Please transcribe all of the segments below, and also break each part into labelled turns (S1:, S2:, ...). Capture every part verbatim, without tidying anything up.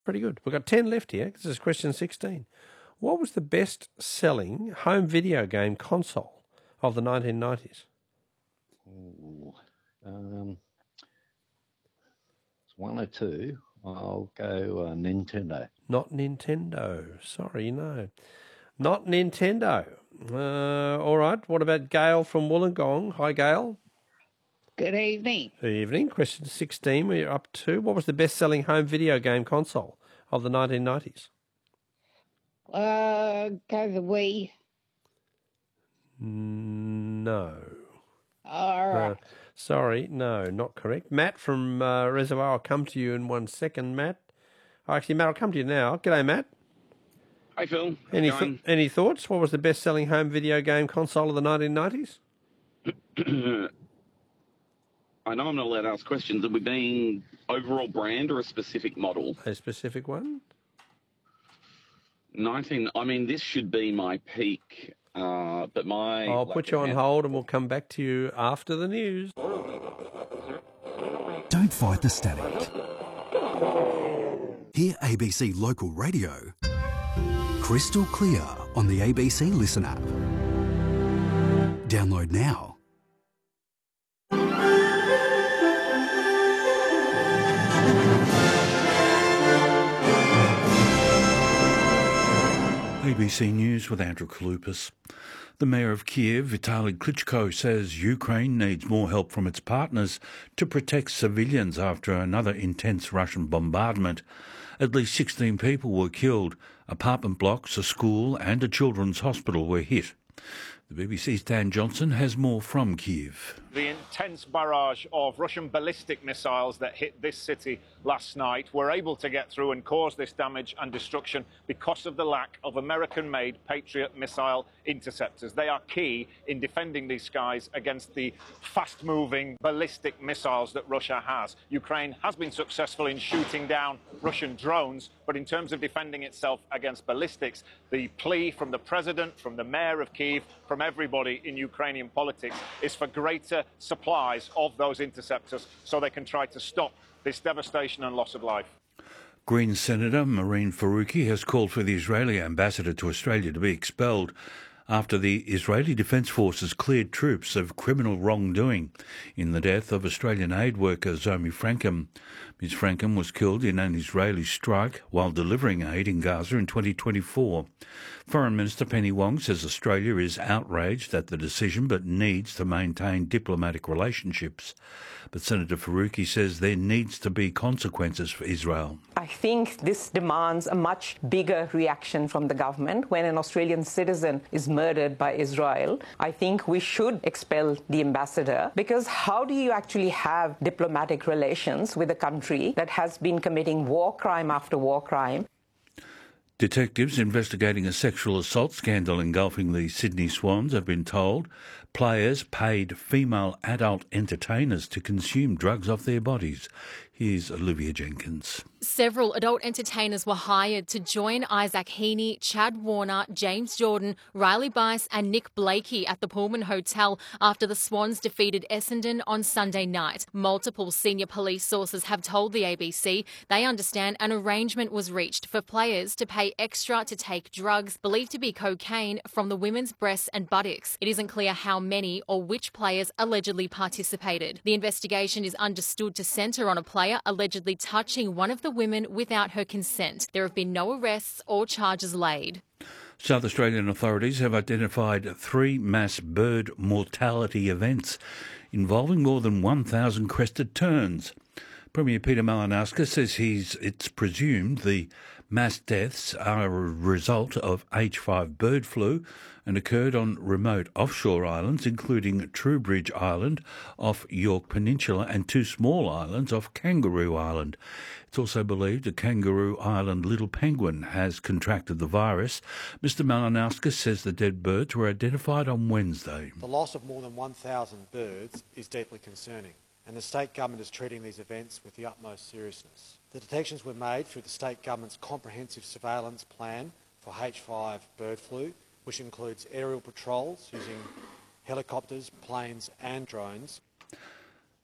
S1: Pretty good. We've got ten left here. This is question sixteen. What was the best-selling home video game console of the nineteen nineties?
S2: Ooh, um, it's one or two. I'll go uh, Nintendo.
S1: Not Nintendo. Sorry, no. Not Nintendo. Uh, all right. What about Gail from Wollongong? Hi, Gail.
S3: Good evening.
S1: Good evening. Question sixteen. We're up to. What was the best-selling home video game console of the nineteen nineties?
S3: Uh, go the Wii.
S1: No.
S3: All right.
S1: Uh, sorry, no, not correct. Matt from uh, Reservoir, I'll come to you in one second, Matt. Oh, actually, Matt, I'll come to you now. G'day, Matt.
S4: Hi, Phil.
S1: Any th- any thoughts? What was the best-selling home video game console of the nineteen nineties?
S4: I know I'm not allowed to ask questions. Are we being overall brand or a specific model?
S1: A specific one?
S4: nineteen, I mean, this should be my peak, uh, but my...
S1: I'll
S4: like,
S1: put you on
S4: hand-
S1: hold and we'll come back to you after the news.
S5: Don't fight the static. Hear A B C Local Radio crystal clear on the A B C Listen app. Download now.
S6: A B C News with Andrew Kalupas. The mayor of Kiev, Vitaly Klitschko, says Ukraine needs more help from its partners to protect civilians after another intense Russian bombardment. At least sixteen people were killed. Apartment blocks, a school and a children's hospital were hit. The B B C's Dan Johnson has more from Kiev.
S7: The intense barrage of Russian ballistic missiles that hit this city last night were able to get through and cause this damage and destruction because of the lack of American-made Patriot missile interceptors. They are key in defending these skies against the fast-moving ballistic missiles that Russia has. Ukraine has been successful in shooting down Russian drones, but in terms of defending itself against ballistics, the plea from the president, from the mayor of Kyiv, from everybody in Ukrainian politics is for greater supplies of those interceptors so they can try to stop this devastation and loss of life.
S6: Green Senator Marine Faruqi has called for the Israeli ambassador to Australia to be expelled after the Israeli Defence Forces cleared troops of criminal wrongdoing in the death of Australian aid worker Zomi Frankham. Miz Frankham was killed in an Israeli strike while delivering aid in Gaza in twenty twenty-four. Foreign Minister Penny Wong says Australia is outraged at the decision but needs to maintain diplomatic relationships. But Senator Faruqi says there needs to be consequences for Israel.
S8: I think this demands a much bigger reaction from the government when an Australian citizen is murdered by Israel. I think we should expel the ambassador, because how do you actually have diplomatic relations with a country that has been committing war crime after war crime?
S6: Detectives investigating a sexual assault scandal engulfing the Sydney Swans have been told players paid female adult entertainers to consume drugs off their bodies. Here's Olivia Jenkins.
S9: Several adult entertainers were hired to join Isaac Heaney, Chad Warner, James Jordan, Riley Bice and Nick Blakey at the Pullman Hotel after the Swans defeated Essendon on Sunday night. Multiple senior police sources have told the A B C they understand an arrangement was reached for players to pay extra to take drugs believed to be cocaine from the women's breasts and buttocks. It isn't clear how many or which players allegedly participated. The investigation is understood to centre on a player allegedly touching one of the women without her consent. There have been no arrests or charges laid.
S6: South Australian authorities have identified three mass bird mortality events involving more than one thousand crested terns. Premier Peter Malinauskas says he's, it's presumed the mass deaths are a result of H five bird flu and occurred on remote offshore islands, including Trowbridge Island off York Peninsula and two small islands off Kangaroo Island. It's also believed a Kangaroo Island little penguin has contracted the virus. Mister Malinauskas says the dead birds were identified on Wednesday.
S10: The loss of more than one thousand birds is deeply concerning, and the state government is treating these events with the utmost seriousness. The detections were made through the state government's comprehensive surveillance plan for H five bird flu, which includes aerial patrols using helicopters, planes and drones.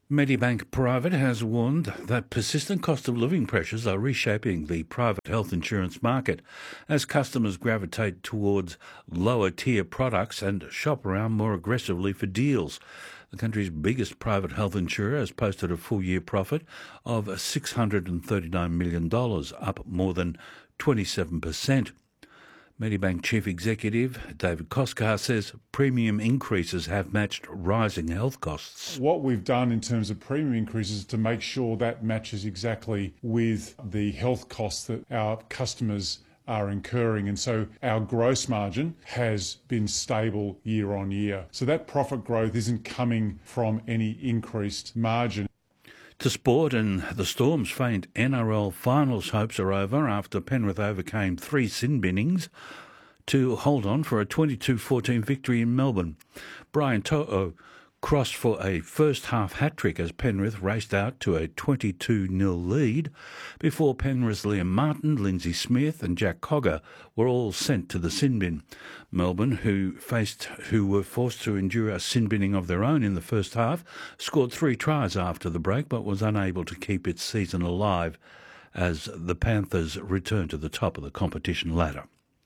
S6: Medibank Private has warned that persistent cost of living pressures are reshaping the private health insurance market as customers gravitate towards lower tier products and shop around more aggressively for deals. The country's biggest private health insurer has posted a full-year profit of six hundred thirty-nine million dollars, up more than twenty-seven percent. Medibank Chief Executive David Koskar says premium increases have matched rising health costs.
S11: What we've done in terms of premium increases is to make sure that matches exactly with the health costs that our customers are incurring, and so our gross margin has been stable year on year. So that profit growth isn't coming from any increased margin.
S6: To sport, and the Storm's faint N R L finals hopes are over after Penrith overcame three sin binnings to hold on for a twenty-two fourteen victory in Melbourne. Brian To'o crossed for a first-half hat-trick as Penrith raced out to a twenty-two nil lead before Penrith's Liam Martin, Lindsay Smith and Jack Cogger were all sent to the sin bin. Melbourne, who faced, who were forced to endure a sin binning of their own in the first half, scored three tries after the break but was unable to keep its season alive as the Panthers returned to the top of the competition ladder.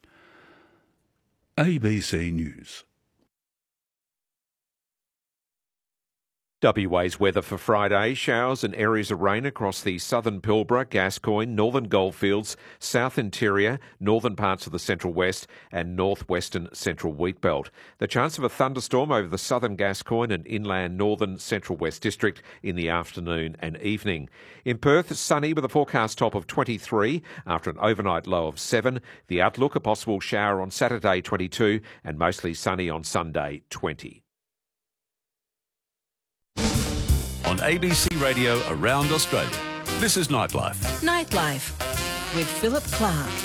S6: A B C News.
S12: W A's weather for Friday: showers and areas of rain across the southern Pilbara, Gascoyne, northern Goldfields, south interior, northern parts of the central west and northwestern central wheat belt. The chance of a thunderstorm over the southern Gascoyne and inland northern central west district in the afternoon and evening. In Perth, sunny with a forecast top of twenty-three after an overnight low of seven. The outlook: a possible shower on Saturday, twenty-two, and mostly sunny on Sunday, twenty.
S13: On A B C Radio around Australia, this is Nightlife.
S14: Nightlife with Philip Clark.